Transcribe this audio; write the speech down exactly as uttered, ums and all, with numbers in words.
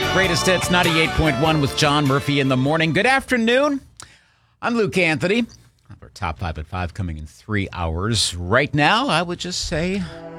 Greatest Hits ninety-eight point one with John Murphy in the morning. Good afternoon. I'm Luke Anthony. Our top five at five coming in three hours. Right now, I would just say